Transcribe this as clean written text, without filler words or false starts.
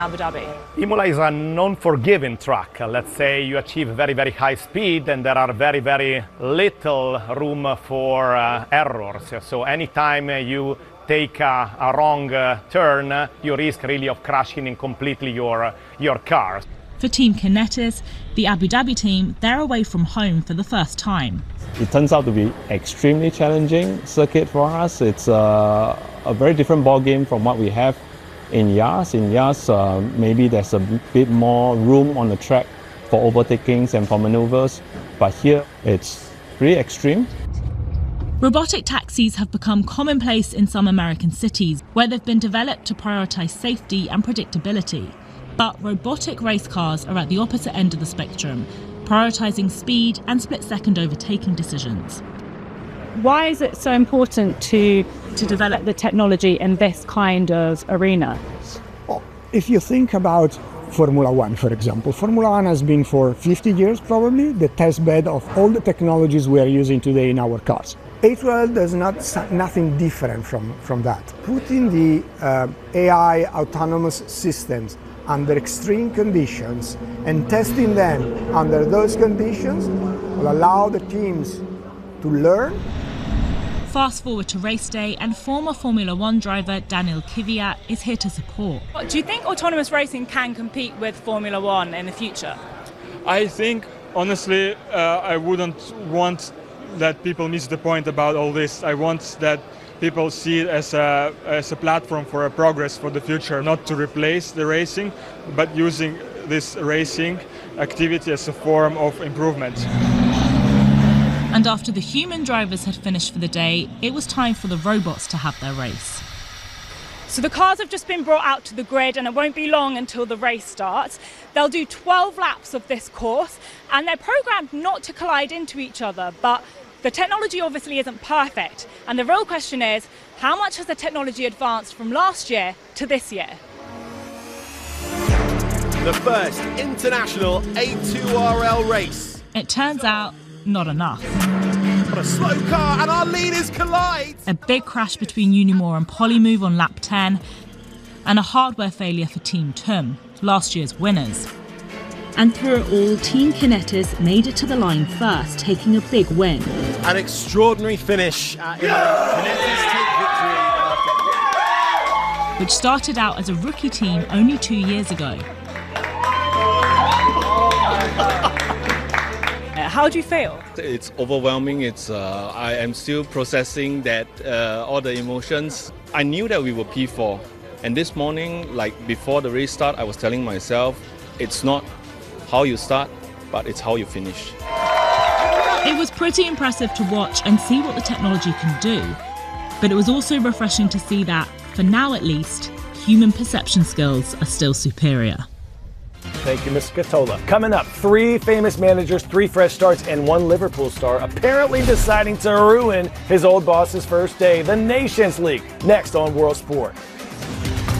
Abu Dhabi? Imola is a non-forgiving track. Let's say you achieve very, very high speed and there are very, very little room for errors. So anytime you take a wrong turn, you risk really of crashing in completely your car. For Team Kinetis, the Abu Dhabi team, they're away from home for the first time. It turns out to be extremely challenging circuit for us. It's a very different ball game from what we have in Yas. In Yas, maybe there's a bit more room on the track for overtakings and for maneuvers, but here it's pretty extreme. Robotic taxis have become commonplace in some American cities, where they've been developed to prioritise safety and predictability. But robotic race cars are at the opposite end of the spectrum, prioritising speed and split-second overtaking decisions. Why is it so important to develop the technology in this kind of arena? Well, if you think about Formula One, for example, Formula One has been for 50 years probably the test bed of all the technologies we are using today in our cars. A12 does nothing different from that. Putting the AI autonomous systems under extreme conditions and testing them under those conditions will allow the teams to learn. Fast forward to race day, and former Formula One driver Daniel Kvyat is here to support. Do you think autonomous racing can compete with Formula One in the future? I think, honestly, I wouldn't want that people miss the point about all this. I want that people see it as a platform for a progress for the future, not to replace the racing, but using this racing activity as a form of improvement. And after the human drivers had finished for the day, it was time for the robots to have their race. So the cars have just been brought out to the grid and it won't be long until the race starts. They'll do 12 laps of this course and they're programmed not to collide into each other, but the technology obviously isn't perfect. And the real question is, how much has the technology advanced from last year to this year? The first international A2RL race. It turns out, not enough. What a slow car, and our leaders collide! A big crash between Unimore and Polymove on lap 10, and a hardware failure for Team TUM, last year's winners. And through it all, Team Kinetis made it to the line first, taking a big win. An extraordinary finish. Kinetis take victory. Which started out as a rookie team only 2 years ago. How do you feel? It's overwhelming. I am still processing that all the emotions. I knew that we were P4, and this morning, like before the race start, I was telling myself, it's not how you start, but it's how you finish. It was pretty impressive to watch and see what the technology can do, but it was also refreshing to see that, for now at least, human perception skills are still superior. Thank you, Ms. Scatola. Coming up, 3 famous managers, 3 fresh starts, and 1 Liverpool star apparently deciding to ruin his old boss's first day. The Nations League, next on World Sport.